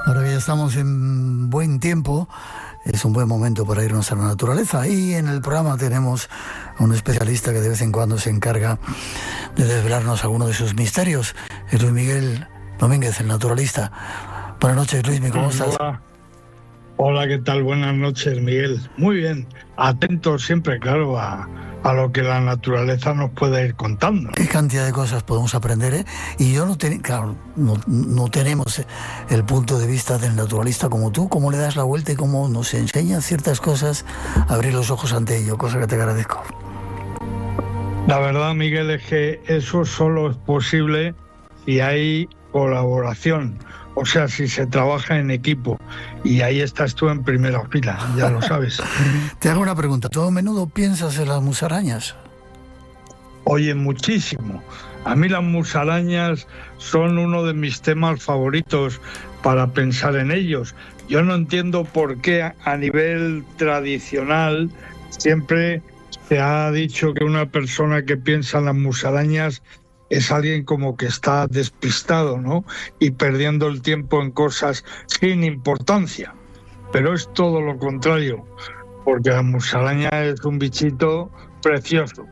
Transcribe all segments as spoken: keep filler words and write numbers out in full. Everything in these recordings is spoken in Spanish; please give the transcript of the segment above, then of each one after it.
Ahora que ya estamos en buen tiempo, es un buen momento para irnos a la naturaleza. Y en el programa tenemos a un especialista que de vez en cuando se encarga de desvelarnos algunos de sus misterios. Es Luis Miguel Domínguez, el naturalista. Buenas noches, Luis, ¿cómo estás? Hola. Hola, ¿qué tal? Buenas noches, Miguel. Muy bien. Atento siempre, claro, a, a lo que la naturaleza nos puede ir contando. Qué cantidad de cosas podemos aprender, ¿eh? Y yo no, ten, claro, no, no tenemos el punto de vista del naturalista como tú, cómo le das la vuelta y cómo nos enseñas ciertas cosas, abrir los ojos ante ello, cosa que te agradezco. La verdad, Miguel, es que eso solo es posible si hay colaboración, o sea, si se trabaja en equipo, y ahí estás tú en primera fila, ya lo sabes. Te hago una pregunta, ¿tú a menudo piensas en las musarañas? Oye, muchísimo. A mí las musarañas son uno de mis temas favoritos para pensar en ellos. Yo no entiendo por qué a nivel tradicional siempre se ha dicho que una persona que piensa en las musarañas es alguien como que está despistado, ¿no? Y perdiendo el tiempo en cosas sin importancia. Pero es todo lo contrario, porque la musaraña es un bichito precioso.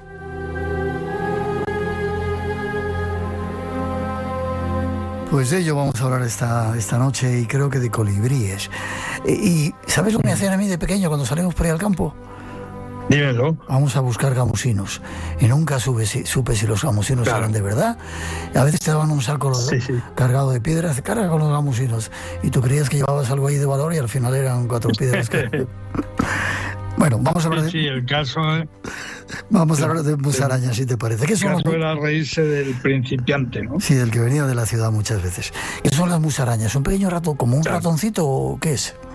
Pues de ello vamos a hablar esta, esta noche, y creo que de colibríes. Y, y ¿sabes lo que me hacían a mí de pequeño cuando salimos por ahí al campo? Dímelo. Vamos a buscar gamusinos. Y nunca supe si, supe si los gamusinos claro. eran de verdad. A veces te daban un saco sí, sí. cargado de piedras, carga con los gamusinos. Y tú creías que llevabas algo ahí de valor y al final eran cuatro piedras. Que... Bueno, vamos a hablar de... Sí, el caso... ¿eh? Vamos a hablar de musarañas, si te parece. ¿Qué son el caso los... era reírse del principiante, ¿no? Sí, del que venía de la ciudad muchas veces. ¿Qué son las musarañas? ¿Un pequeño ratón, como un claro. ratoncito o qué es?